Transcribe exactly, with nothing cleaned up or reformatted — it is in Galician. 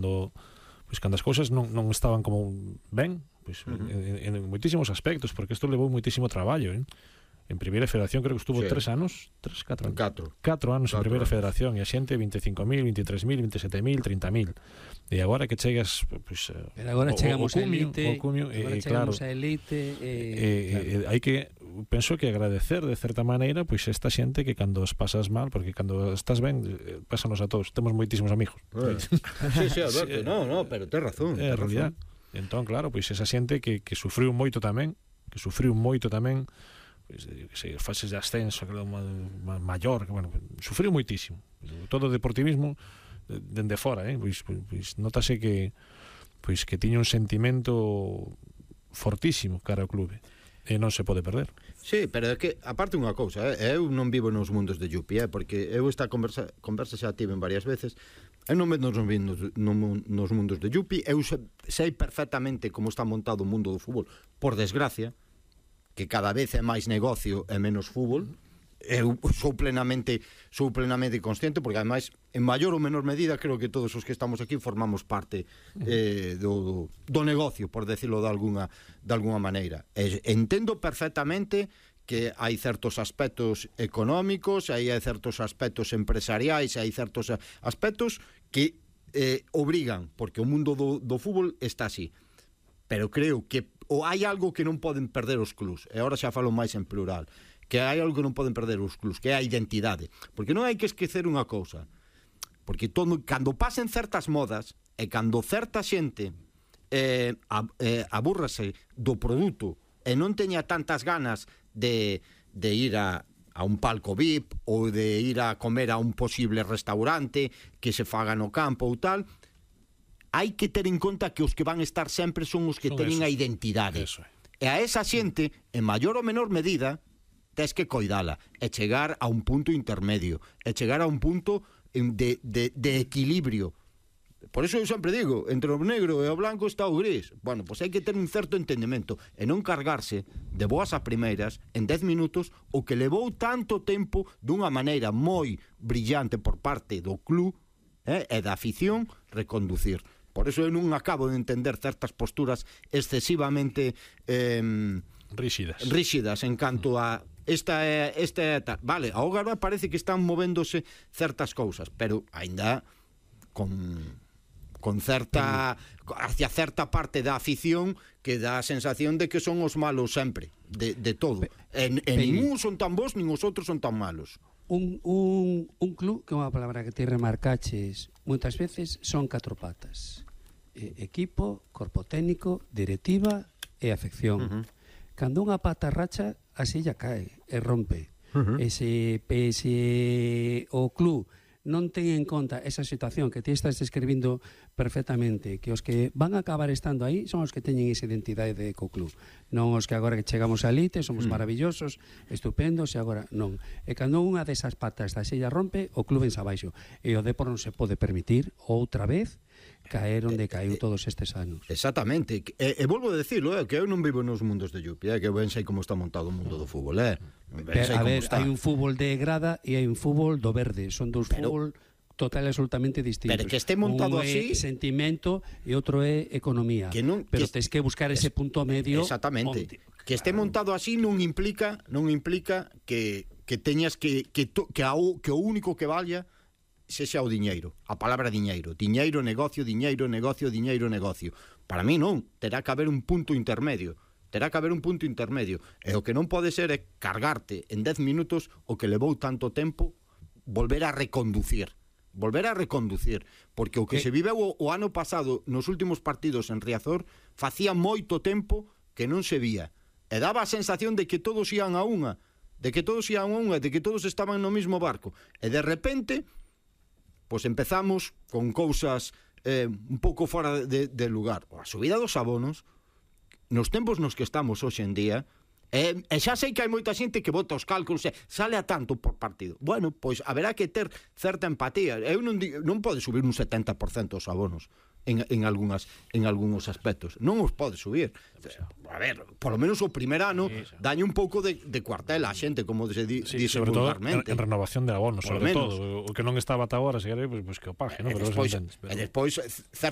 cando pois cando as cousas non, non estaban como ben, pois uh-huh. en, en moitísimos aspectos, porque isto levou moitísimo traballo, eh? En Primeira Federación creo que estuvo sí. tres anos, tres, catro anos. Catro. Catro anos catro en Primeira anos. Federación, e a xente veinticinco mil, veintitrés mil, veintisiete mil, trinta mil. E agora que chegas, pois pues, pero agora o, chegamos o cumio, a elite, o cumio, agora eh, chegamos claro, a elite, eh, eh, claro. eh, hai que penso que agradecer de certa maneira pois esta xente que cando os pasas mal, porque cando estás ben eh, pásanos a todos, temos moitísimos amigos. Eh. sí, sí, Alberto, no, no, pero tes razón. É a realidad. Entón, claro, pois esa xente que, que sufriu moito tamén, que sufriu moito tamén, pois, que se fases de ascenso, aquilo ma, ma, maior, que, bueno, sufriu moitísimo. Todo o deportivismo dende fora, eh? pois, pois, pois notase que pois que tiña un sentimento fortísimo cara ao clube e non se pode perder. Sí, pero é que, aparte unha cousa, eh, eu non vivo nos mundos de Yupi, eh, porque eu esta conversa, conversa xa tive varias veces, eu non vendo nos, nos mundos de Yupi, eu sei perfectamente como está montado o mundo do fútbol, por desgracia, que cada vez é máis negocio e menos fútbol. Eu sou plenamente sou plenamente consciente, porque ademais en maior ou menor medida creo que todos os que estamos aquí formamos parte eh, do, do negocio, por decirlo de alguna, de alguna maneira. E entendo perfectamente que hai certos aspectos económicos, hai certos aspectos empresariais, hai certos aspectos que eh, obrigan, porque o mundo do, do fútbol está así. Pero creo que ou hai algo que non poden perder os clubs, e agora xa falo máis en plural, que hai algo que non poden perder os clubs, que é a identidade, porque non hai que esquecer unha cousa, porque todo, cando pasen certas modas e cando certa xente eh, ab, eh, abúrrase do produto e non teña tantas ganas de, de ir a, a un palco V I P ou de ir a comer a un posible restaurante que se faga no campo ou tal, hai que ter en conta que os que van estar sempre son os que son teñen esos, a identidade. Eso. E a esa xente, en maior ou menor medida, tes que coidala e chegar a un punto intermedio, e chegar a un punto de, de, de equilibrio. Por eso eu sempre digo, entre o negro e o blanco está o gris. Bueno, pois hai que ter un certo entendemento e non cargarse de boas a primeiras en dez minutos o que levou tanto tempo dunha maneira moi brillante por parte do club eh, e da afición reconducir. Por eso eu non acabo de entender certas posturas excesivamente eh, rígidas rígidas en canto a esta é, esta é tal. Vale, agora parece que están movéndose certas cousas, pero aínda con con certa hacia certa parte da afición que dá a sensación de que son os malos sempre, de, de todo. En, en ningún son tan bons, nin os outros son tan malos. Un, un, un club, que é unha palabra que te remarcaches moitas veces, son catro patas: e, equipo, corpo técnico, directiva e afección. Uh-huh. Cando unha pata racha, a silla cae e rompe. Uh-huh. E se pese o club non ten en conta esa situación que ti estás describindo perfectamente, que os que van a acabar estando aí son os que teñen esa identidade de co-club, non os que agora que chegamos a elite somos mm. maravillosos, estupendos, e agora non. E cando unha desas patas da silla rompe, o club ensa baixo, e o Depor non se pode permitir outra vez caer onde caiu todos estes anos. Exactamente, e, e volvo a decirlo, eh, que eu non vivo nos mundos de Yupi, eh, que eu ben sei como está montado o mundo do fútbol, eh. Pero, a ver, hai un fútbol de grada e hai un fútbol do verde, son dous pero, fútbol total e absolutamente distintos. Pero que este montado un así, é sentimento e outro é economía. Que non, pero que, tes que buscar ese punto medio. Exactamente. Onde, que este montado así non implica non implica que, que teñas que que, to, que, a, que o único que valga sexa o diñeiro, a palabra diñeiro, diñeiro, negocio, diñeiro, negocio, diñeiro, negocio. Para mí non, terá que haber un punto intermedio. Terá que haber un punto intermedio. E o que non pode ser é cargarte en dez minutos o que levou tanto tempo volver a reconducir. Volver a reconducir. Porque o que eh. se viveu o, o ano pasado nos últimos partidos en Riazor facía moito tempo que non se vía. E daba a sensación de que todos ian a unha, de que todos ian a unha, de que todos estaban no mismo barco. E de repente, pois empezamos con cousas eh, un pouco fora de, de lugar. A subida dos abonos, nos tempos nos que estamos hoxe en día, e, e xa sei que hai moita xente que vota os cálculos e sale a tanto por partido. Bueno, pois haberá que ter certa empatía. Eu non, non pode subir un setenta por cento os abonos en, en, algunhas, en algúns aspectos. Non os pode subir. A ver, polo menos o primer ano dañe un pouco de, de cuartel a xente, como se di, sí, dice sobre vulgarmente. Todo en, en renovación de abonos, sobre todo. O que non estaba ata agora, se quere, pois pues, que o pague, ¿no? E despois, e despois